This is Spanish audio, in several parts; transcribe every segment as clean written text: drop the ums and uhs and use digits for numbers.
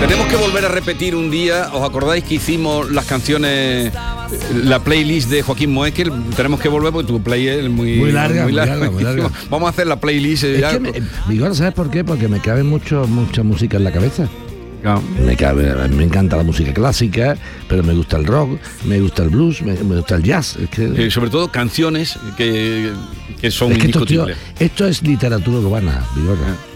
Tenemos que volver a repetir un día. ¿Os acordáis que hicimos las canciones, la playlist de Joaquín Moekel? Tenemos que volver porque tu play es muy larga. Vamos a hacer la playlist. Vigor, ¿sabes por qué? Porque me cabe mucha música en la cabeza. No. Me encanta la música clásica, pero me gusta el rock, me gusta el blues, me gusta el jazz. Sobre todo canciones que son indiscutibles. Esto es literatura urbana, Vigor.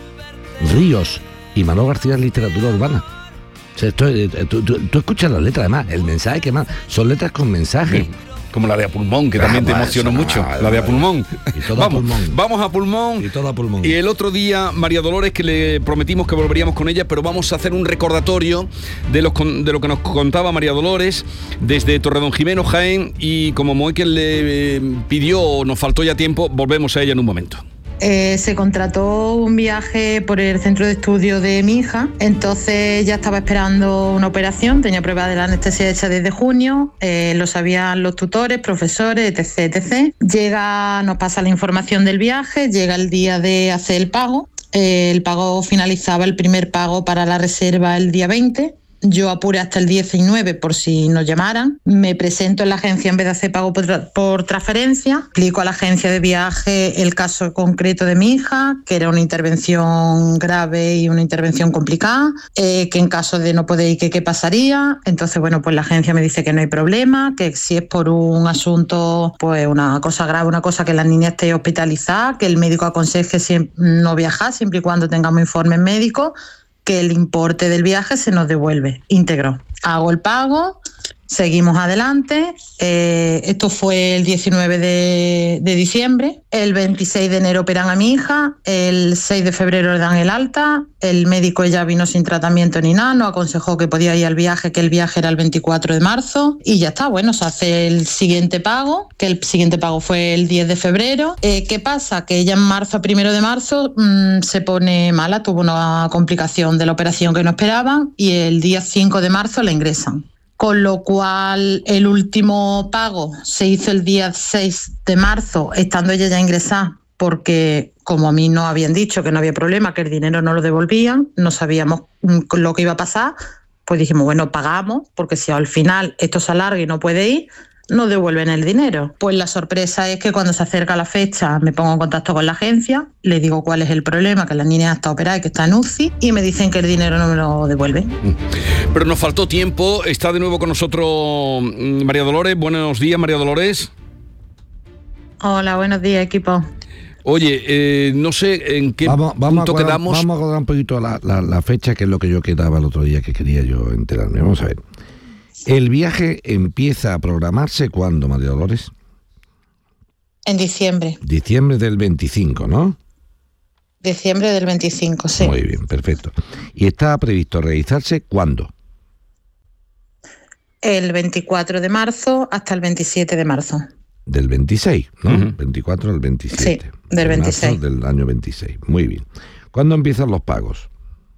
Ríos y Manolo García es literatura urbana. O sea, tú escuchas las letras, además, el mensaje que más son letras con mensaje. Sí. Como la de A Pulmón, que también te emocionó mucho. La de A Pulmón. Vamos a Pulmón. Y todo a pulmón. Y el otro día, María Dolores, que le prometimos que volveríamos con ella, pero vamos a hacer un recordatorio de lo que nos contaba María Dolores desde Torredonjimeno, Jaén, y como Moekel le pidió, nos faltó ya tiempo, volvemos a ella en un momento. Se contrató un viaje por el centro de estudio de mi hija, entonces ya estaba esperando una operación, tenía prueba de la anestesia hecha desde junio, lo sabían los tutores, profesores, etc. Nos pasa la información del viaje, llega el día de hacer el pago finalizaba el primer pago para la reserva el día 20. Yo apuré hasta el 19 por si nos llamaran. Me presento en la agencia en vez de hacer pago por transferencia. Explico a la agencia de viaje el caso concreto de mi hija, que era una intervención grave y una intervención complicada, que en caso de no poder ir, ¿qué pasaría? Entonces, pues la agencia me dice que no hay problema, que si es por un asunto, pues una cosa grave, una cosa que la niña esté hospitalizada, que el médico aconseje no viajar siempre y cuando tengamos informes médicos, que el importe del viaje se nos devuelve íntegro. Hago el pago, seguimos adelante. Esto fue el 19 de diciembre. El 26 de enero operan a mi hija. El 6 de febrero le dan el alta. El médico ya vino sin tratamiento ni nada. Nos aconsejó que podía ir al viaje, que el viaje era el 24 de marzo. Y ya está, se hace el siguiente pago, que el siguiente pago fue el 10 de febrero. ¿Qué pasa? Que ella en marzo, 1 de marzo, se pone mala. Tuvo una complicación de la operación que no esperaban y el día 5 de marzo la ingresan. Con lo cual el último pago se hizo el día 6 de marzo, estando ella ya ingresada, porque como a mí no habían dicho que no había problema, que el dinero no lo devolvían, no sabíamos lo que iba a pasar, pues dijimos, pagamos, porque si al final esto se alarga y no puede ir, nos devuelven el dinero. Pues la sorpresa es que cuando se acerca la fecha me pongo en contacto con la agencia, le digo cuál es el problema, que la niña está operada y que está en UCI, y me dicen que el dinero no me lo devuelven. Pero nos faltó tiempo. Está de nuevo con nosotros María Dolores. Buenos días, María Dolores. Hola, buenos días, equipo. Oye, no sé en qué punto quedamos. Vamos a acordar un poquito la fecha, que es lo que yo quedaba el otro día, que quería yo enterarme. Vamos a ver. ¿El viaje empieza a programarse cuándo, María Dolores? En diciembre. Diciembre del 25, ¿no? Diciembre del 25, sí. Muy bien, perfecto. ¿Y está previsto realizarse cuándo? El 24 de marzo hasta el 27 de marzo. Del 26, ¿no? 24 al 27. Sí, del 26. Marzo del año 26. Muy bien. ¿Cuándo empiezan los pagos?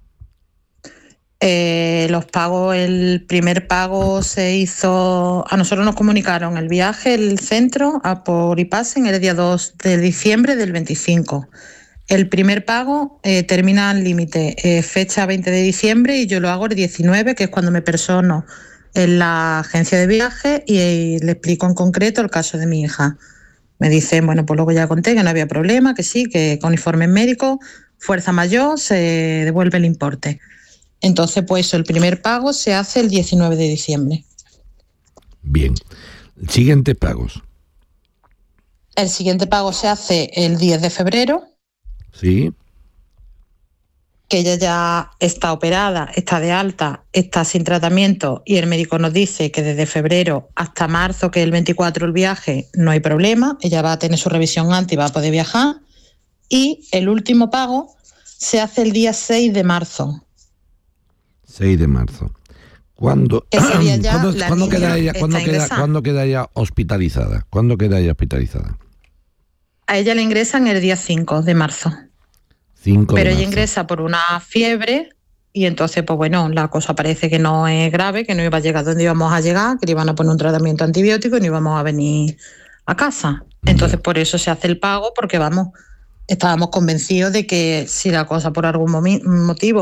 Los pagos, el primer pago se hizo, a nosotros nos comunicaron el viaje, el centro, a por iPassen el día 2 de diciembre del 25. El primer pago termina al límite, fecha 20 de diciembre, y yo lo hago el 19, que es cuando me persono en la agencia de viaje y le explico en concreto el caso de mi hija. Me dicen, pues luego ya conté que no había problema, que sí, que con informes médicos, fuerza mayor, se devuelve el importe. Entonces, el primer pago se hace el 19 de diciembre. Bien. Siguientes pagos. El siguiente pago se hace el 10 de febrero. Sí. Que ella ya está operada, está de alta, está sin tratamiento y el médico nos dice que desde febrero hasta marzo, que es el 24 el viaje, no hay problema. Ella va a tener su revisión antes y va a poder viajar. Y el último pago se hace el día 6 de marzo. 6 de marzo. ¿Cuándo queda ella hospitalizada? ¿Cuándo queda ella hospitalizada? A ella le ingresan el día 5 de marzo. Pero ella ingresa por una fiebre y entonces, la cosa parece que no es grave, que no iba a llegar donde íbamos a llegar, que le iban a poner un tratamiento antibiótico y no íbamos a venir a casa. Entonces, por eso se hace el pago, porque estábamos convencidos de que si la cosa por algún motivo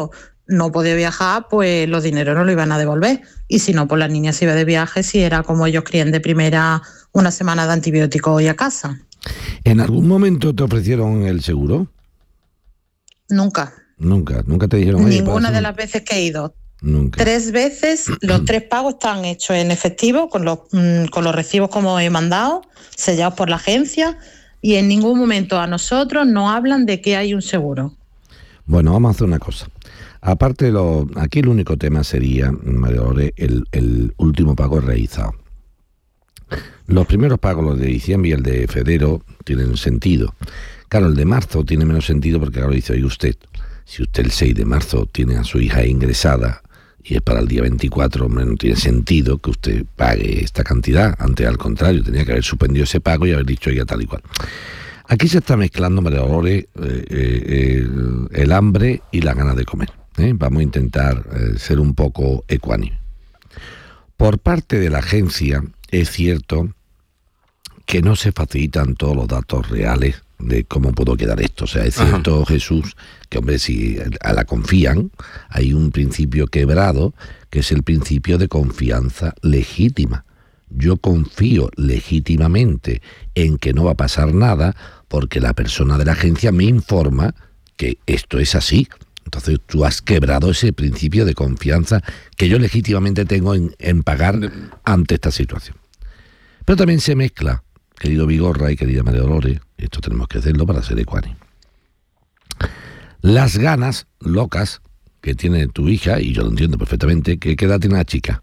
no podía viajar, pues los dineros no lo iban a devolver. Y si no, pues la niña se iba de viaje, si era como ellos crían de primera una semana de antibióticos y a casa. ¿En algún momento te ofrecieron el seguro? Nunca. Nunca te dijeron... Ninguna de las veces que he ido. Nunca. 3 veces los 3 pagos están hechos en efectivo, con los recibos como he mandado, sellados por la agencia, y en ningún momento a nosotros nos hablan de que hay un seguro. Bueno, vamos a hacer una cosa. Aparte, aquí el único tema sería, María Dolores, el último pago realizado. Los primeros pagos, los de diciembre y el de febrero, tienen sentido. Claro, el de marzo tiene menos sentido porque, claro, dice, oye usted, si usted el 6 de marzo tiene a su hija ingresada y es para el día 24, hombre, no tiene sentido que usted pague esta cantidad. Antes, al contrario, tenía que haber suspendido ese pago y haber dicho ya tal y cual. Aquí se está mezclando, María Dolores, el hambre y las ganas de comer. Vamos a intentar ser un poco ecuánimes. Por parte de la agencia, es cierto que no se facilitan todos los datos reales de cómo puedo quedar esto. O sea, es cierto, Jesús, que hombre, si a la confían, hay un principio quebrado, que es el principio de confianza legítima. Yo confío legítimamente en que no va a pasar nada porque la persona de la agencia me informa que esto es así. Entonces tú has quebrado ese principio de confianza que yo legítimamente tengo en pagar ante esta situación. Pero también se mezcla, querido Vigorra y querida María Dolores, y esto tenemos que hacerlo para ser ecuánimes, las ganas locas que tiene tu hija, y yo lo entiendo perfectamente, ¿qué edad tiene la chica?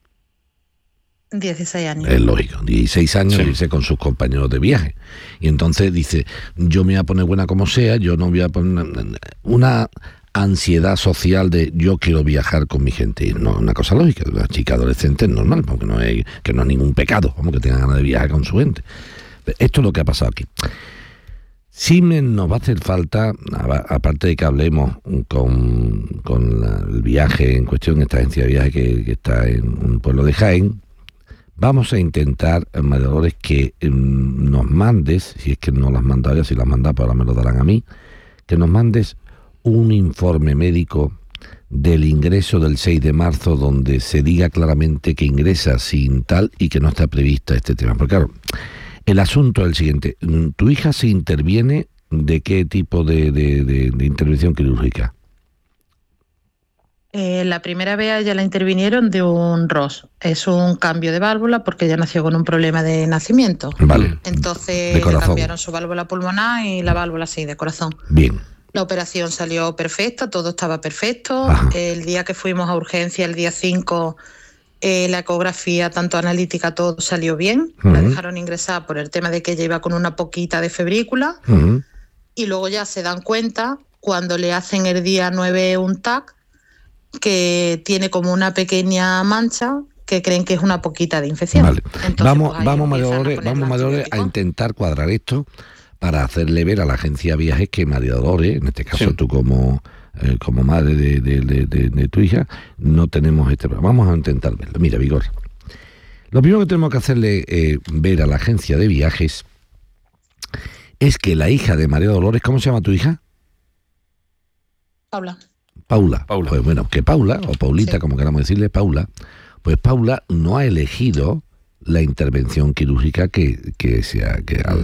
16 años. Es lógico, 16 años, sí. Irse con sus compañeros de viaje. Y entonces dice, yo me voy a poner buena como sea, yo no voy a poner una ansiedad social de yo quiero viajar con mi gente. No, una cosa lógica, una chica adolescente es normal, porque no es ningún pecado, vamos, que tenga ganas de viajar con su gente. Esto es lo que ha pasado aquí. Sí nos va a hacer falta, aparte de que hablemos con el viaje en cuestión, esta agencia de viaje que está en un pueblo de Jaén, vamos a intentar, María Dolores, que nos mandes, si es que no las has mandado ya, si las has mandado, pues ahora me lo darán a mí, que nos mandes un informe médico del ingreso del 6 de marzo donde se diga claramente que ingresa sin tal y que no está prevista este tema. Porque claro, el asunto es el siguiente, ¿tu hija se interviene de qué tipo de intervención quirúrgica? La primera vez ella la intervinieron de un ROS. Es un cambio de válvula porque ella nació con un problema de nacimiento. Vale. Entonces le cambiaron su válvula pulmonar y la válvula sí, de corazón. Bien. La operación salió perfecta, todo estaba perfecto. Ajá. El día que fuimos a urgencia, el día 5, la ecografía, tanto analítica, todo salió bien. Uh-huh. La dejaron ingresar por el tema de que ella iba con una poquita de febrícula. Uh-huh. Y luego ya se dan cuenta, cuando le hacen el día 9 un TAC, que tiene como una pequeña mancha que creen que es una poquita de infección. Vale. Entonces, vamos mayores a intentar cuadrar esto para hacerle ver a la agencia de viajes que María Dolores, en este caso sí, tú como madre de tu hija, no tenemos este problema. Vamos a intentar verlo. Mira, Vigor, lo primero que tenemos que hacerle ver a la agencia de viajes es que la hija de María Dolores, ¿cómo se llama tu hija? Paula. Pues bueno, que Paula, o Paulita, sí, como queramos decirle, Paula, pues Paula no ha elegido la intervención quirúrgica que se ha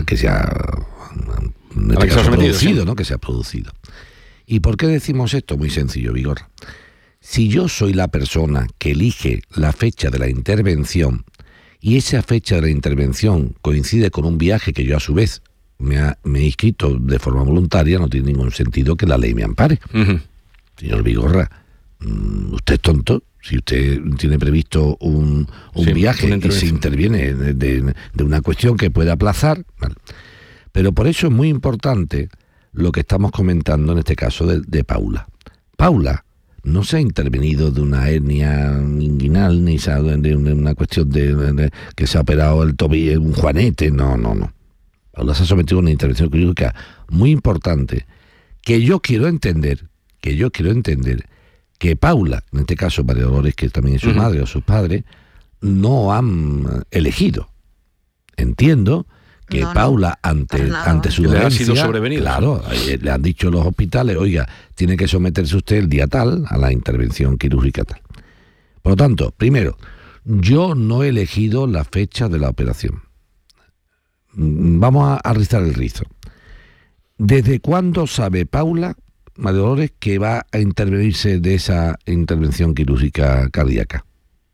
producido, ¿no? Que se ha producido. ¿Y por qué decimos esto? Muy sencillo, Vigor. Si yo soy la persona que elige la fecha de la intervención y esa fecha de la intervención coincide con un viaje que yo a su vez me he inscrito de forma voluntaria, no tiene ningún sentido que la ley me ampare. Uh-huh. Señor Vigorra, usted es tonto. Si usted tiene previsto un viaje y se interviene de una cuestión que puede aplazar, ¿vale? Pero por eso es muy importante lo que estamos comentando en este caso de Paula. Paula no se ha intervenido de una hernia inguinal, ni de una cuestión de que se ha operado el tobillo, un juanete, no. Paula se ha sometido a una intervención quirúrgica muy importante que yo quiero entender que Paula, en este caso María Dolores, que también es su madre o sus padres, no han elegido. Entiendo que No, Paula, no, ante su Le ha dolencia, sido sobrevenido. claro, le han dicho los hospitales, oiga, tiene que someterse usted el día tal a la intervención quirúrgica tal. Por lo tanto, primero, yo no he elegido la fecha de la operación. Vamos a rizar el rizo. ¿Desde cuándo sabe Paula, María Dolores, que va a intervenirse de esa intervención quirúrgica cardíaca?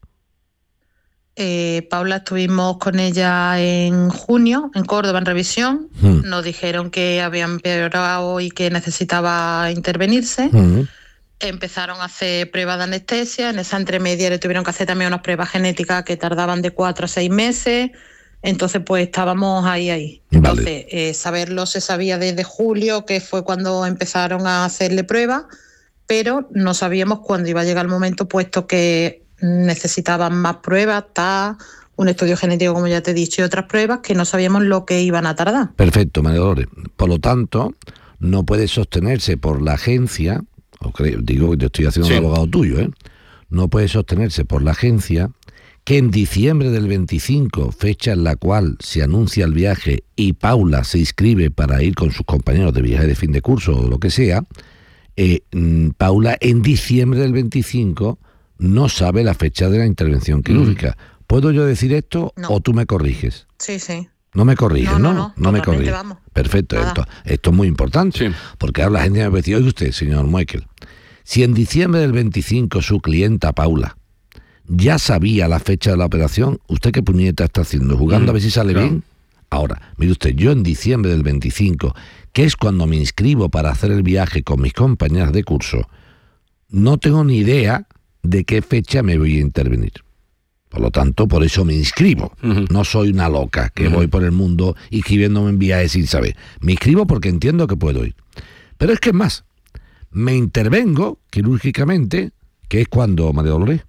Paula, estuvimos con ella en junio, en Córdoba, en revisión. Nos dijeron que había empeorado y que necesitaba intervenirse. Empezaron a hacer pruebas de anestesia. En esa entremedia le tuvieron que hacer también unas pruebas genéticas que tardaban de 4 a 6 meses. Entonces, pues estábamos ahí. Entonces, saberlo se sabía desde julio, que fue cuando empezaron a hacerle pruebas, pero no sabíamos cuándo iba a llegar el momento, puesto que necesitaban más pruebas, un estudio genético, como ya te he dicho, y otras pruebas que no sabíamos lo que iban a tardar. Perfecto, María Dolores. Por lo tanto, no puede sostenerse por la agencia, digo que te estoy haciendo un abogado tuyo, no puede sostenerse por la agencia que en diciembre del 25, fecha en la cual se anuncia el viaje y Paula se inscribe para ir con sus compañeros de viaje de fin de curso o lo que sea, Paula en diciembre del 25 no sabe la fecha de la intervención quirúrgica. ¿Puedo yo decir esto o tú me corriges? Sí. No me corriges, No me corriges. Vamos. Perfecto, esto es muy importante, porque ahora la gente me decía, oye usted, señor Moekel, si en diciembre del 25 su clienta Paula ya sabía la fecha de la operación, ¿usted qué puñeta está haciendo? ¿Jugando a ver si sale bien? Ahora, mire usted, yo en diciembre del 25, que es cuando me inscribo para hacer el viaje con mis compañeras de curso, no tengo ni idea de qué fecha me voy a intervenir. Por lo tanto, por eso me inscribo. No soy una loca que voy por el mundo inscribiéndome en viajes sin saber. Me inscribo porque entiendo que puedo ir. Pero es que es más, me intervengo quirúrgicamente, que es cuando, María Dolores.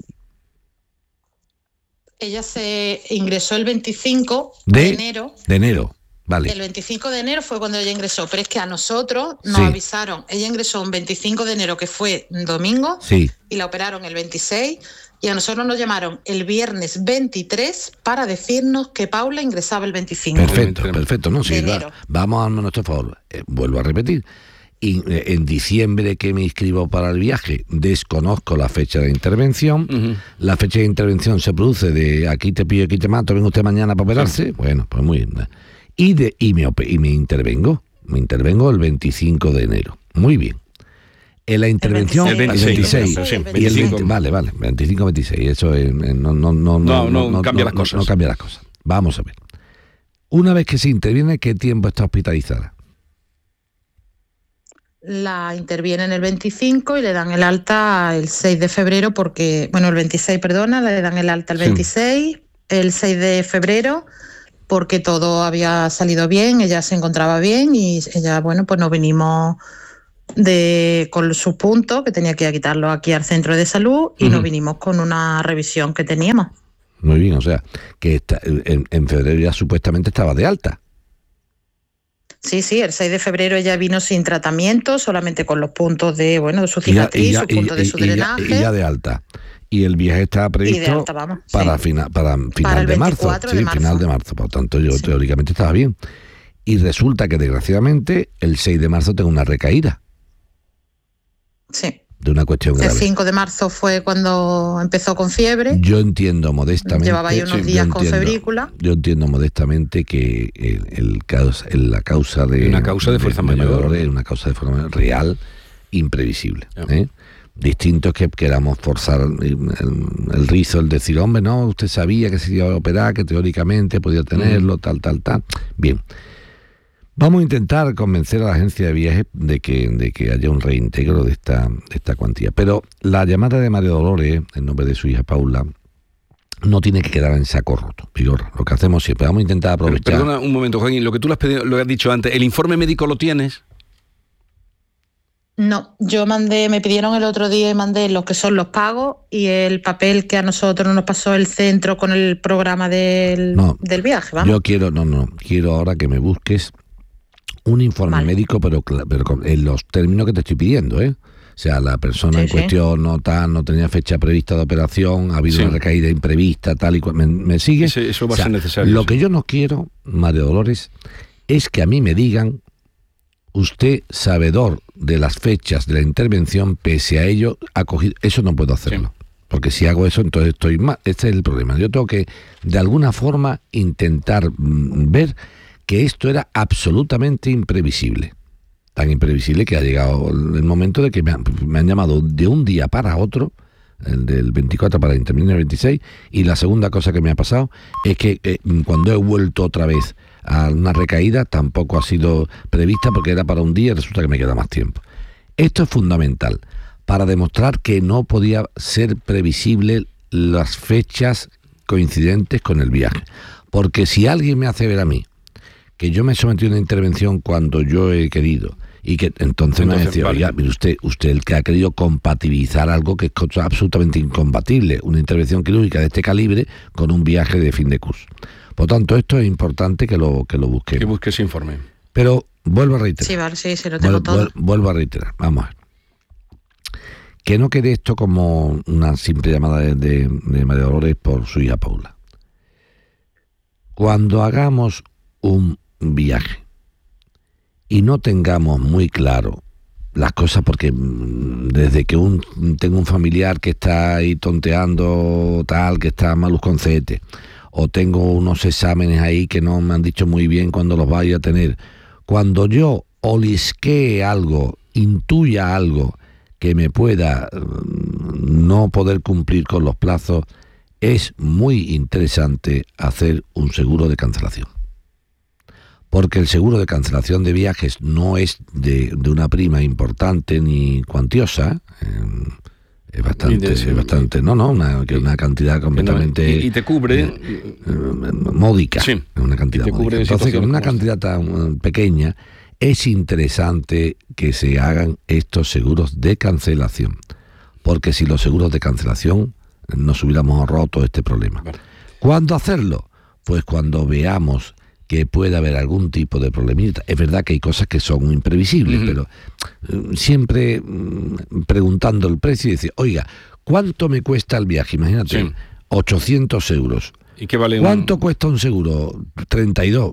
Ella se ingresó el 25 de enero. De enero, vale. El 25 de enero fue cuando ella ingresó, pero es que a nosotros nos avisaron. Ella ingresó un 25 de enero, que fue domingo, y la operaron el 26, y a nosotros nos llamaron el viernes 23 para decirnos que Paula ingresaba el 25. Perfecto. No, sí, vamos a nuestro favor. Vuelvo a repetir. Y en diciembre que me inscribo para el viaje desconozco la fecha de intervención. La fecha de intervención se produce de aquí te pillo, aquí te mato, venga usted mañana para operarse. Bueno, pues muy bien. Y me intervengo el 25 de enero. Muy bien. En la intervención el 26. Y el 20, vale, 25-26. Eso no cambia las cosas. No cambia las cosas. Vamos a ver. Una vez que se interviene, ¿qué tiempo está hospitalizada? La intervienen el 25 y le dan el alta el 6 de febrero porque, el 26, le dan el alta el 26, el 6 de febrero, porque todo había salido bien, ella se encontraba bien y ella, pues nos vinimos con sus puntos, que tenía que ir a quitarlos aquí al centro de salud y nos vinimos con una revisión que teníamos. Muy bien, o sea, que en febrero ya supuestamente estaba de alta. Sí, el 6 de febrero ella vino sin tratamiento, solamente con los puntos de su cicatriz, sus puntos de su drenaje. Y ya de alta. Y el viaje estaba previsto para final de marzo. Final de marzo. Por lo tanto, yo teóricamente estaba bien. Y resulta que, desgraciadamente, el 6 de marzo tengo una recaída. Sí. De una cuestión grave. El 5 de marzo fue cuando empezó con fiebre. Yo entiendo modestamente. Llevaba ahí unos días con febrícula. Yo entiendo modestamente que la causa de. Una causa de fuerza mayor. Es una causa de fuerza mayor real, imprevisible. Distinto es que queramos forzar el rizo, el decir, hombre, no, usted sabía que se iba a operar, que teóricamente podía tenerlo, tal. Bien. Vamos a intentar convencer a la agencia de viajes de que haya un reintegro de esta cuantía. Pero la llamada de María Dolores, en nombre de su hija Paula, no tiene que quedar en saco roto. Vigor, lo que hacemos siempre, vamos a intentar aprovechar. Perdona un momento, Joaquín, lo que tú le has pedido, lo has dicho antes, ¿el informe médico lo tienes? No, yo me pidieron el otro día y mandé lo que son los pagos y el papel que a nosotros nos pasó el centro con el programa del viaje. ¿Vamos? Yo quiero ahora que me busques un informe médico, pero en los términos que te estoy pidiendo, sea, la persona en cuestión no tenía fecha prevista de operación, ha habido una recaída imprevista, tal y cual. ¿Me sigue? Eso va a ser necesario. Lo que yo no quiero, María Dolores, es que a mí me digan, usted, sabedor de las fechas de la intervención, pese a ello, ha cogido... Eso no puedo hacerlo. Sí. Porque si hago eso, entonces estoy mal. Este es el problema. Yo tengo que, de alguna forma, intentar ver que esto era absolutamente imprevisible. Tan imprevisible que ha llegado el momento de que me han llamado de un día para otro, el del 24 para intervenir el 26, y la segunda cosa que me ha pasado es que cuando he vuelto otra vez a una recaída, tampoco ha sido prevista porque era para un día y resulta que me queda más tiempo. Esto es fundamental para demostrar que no podía ser previsible las fechas coincidentes con el viaje. Porque si alguien me hace ver a mí que yo me he sometido a una intervención cuando yo he querido, y que entonces me decía, vale, oiga, mire usted el que ha querido compatibilizar algo que es absolutamente incompatible, una intervención quirúrgica de este calibre con un viaje de fin de curso. Por tanto, esto es importante que lo busquemos. Que busque ese informe. Pero vuelvo a reiterar. Sí, vale, sí, se lo tengo todo. Vuelvo a reiterar, vamos a ver. Que no quede esto como una simple llamada de María Dolores por su hija Paula. Cuando hagamos un viaje y no tengamos muy claro las cosas, porque desde que tengo un familiar que está ahí tonteando tal, que está malusconcete, o tengo unos exámenes ahí que no me han dicho muy bien cuándo los vaya a tener, cuando yo olisquee algo, intuya algo que me pueda no poder cumplir con los plazos, es muy interesante hacer un seguro de cancelación. Porque el seguro de cancelación de viajes no es de una prima importante ni cuantiosa, es bastante, una cantidad completamente... Y te cubre... módica, sí, una cantidad módica. Entonces, con una cantidad tan pequeña, es interesante que se hagan estos seguros de cancelación. Porque si los seguros de cancelación nos hubiéramos ahorrado todo este problema. Vale. ¿Cuándo hacerlo? Pues cuando veamos que puede haber algún tipo de problemita. Es verdad que hay cosas que son imprevisibles, pero siempre preguntando el precio y decir, oiga, ¿cuánto me cuesta el viaje? Imagínate, 800 euros. ¿Y qué vale ¿Cuánto cuesta un seguro? 32.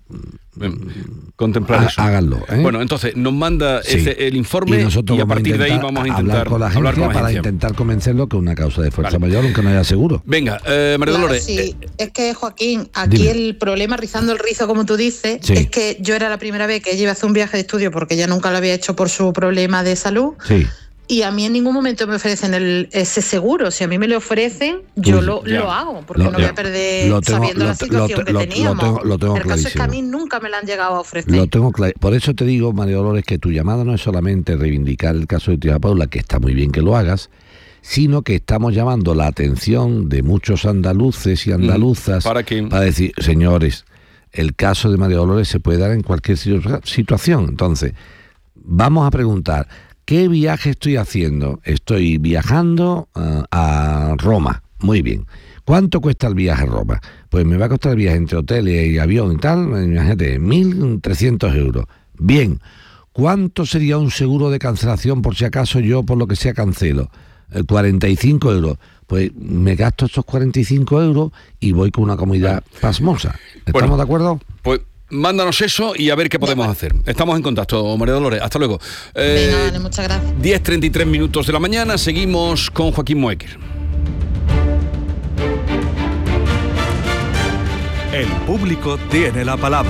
Contemplar eso. Háganlo. Bueno, entonces nos manda el informe y a partir de ahí vamos a intentar hablar con la agencia para intentar convencerlo que una causa de fuerza mayor, aunque no haya seguro. Venga, María Dolores. Sí, es que, Joaquín, aquí dime. El problema, rizando el rizo, como tú dices, es que yo era la primera vez que ella iba a hacer un viaje de estudio porque ella nunca lo había hecho por su problema de salud. Sí. Y a mí en ningún momento me ofrecen ese seguro. Si a mí me lo ofrecen, yo lo hago, porque no voy a perder sabiendo la situación que teníamos. Lo tengo el caso clarísimo. es que a mí nunca me la han llegado a ofrecer. Lo tengo claro. Por eso te digo, María Dolores, que tu llamada no es solamente reivindicar el caso de tía Paula, que está muy bien que lo hagas, sino que estamos llamando la atención de muchos andaluces y andaluzas para decir, señores, el caso de María Dolores se puede dar en cualquier situación. Entonces, vamos a preguntar, ¿qué viaje estoy haciendo? Estoy viajando a Roma. Muy bien. ¿Cuánto cuesta el viaje a Roma? Pues me va a costar el viaje entre hoteles y avión y tal, imagínate, 1.300 euros. Bien. ¿Cuánto sería un seguro de cancelación por si acaso yo, por lo que sea, cancelo? 45 euros. Pues me gasto estos 45 euros y voy con una comodidad pasmosa. ¿Estamos de acuerdo? Pues mándanos eso y a ver qué podemos hacer. Estamos en contacto, María Dolores. Hasta luego. Venga, vale, muchas gracias. 10:33 minutos de la mañana. Seguimos con Joaquín Moecker. El público tiene la palabra.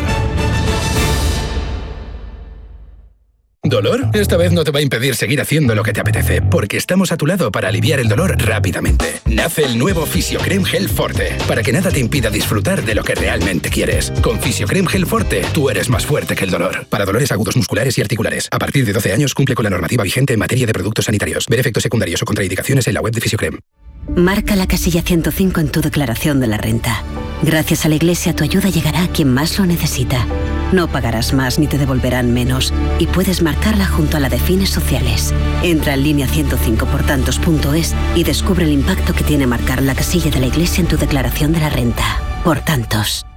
¿Dolor? Esta vez no te va a impedir seguir haciendo lo que te apetece, porque estamos a tu lado para aliviar el dolor rápidamente. Nace el nuevo Fisiocrem Gel Forte, para que nada te impida disfrutar de lo que realmente quieres. Con Fisiocrem Gel Forte, tú eres más fuerte que el dolor. Para dolores agudos musculares y articulares. A partir de 12 años cumple con la normativa vigente en materia de productos sanitarios. Ver efectos secundarios o contraindicaciones en la web de Fisiocrem. Marca la casilla 105 en tu declaración de la renta. Gracias a la Iglesia, tu ayuda llegará a quien más lo necesita. No pagarás más ni te devolverán menos. Y puedes marcarla junto a la de fines sociales. Entra en línea 105portantos.es y descubre el impacto que tiene marcar la casilla de la Iglesia en tu declaración de la renta. Por tantos.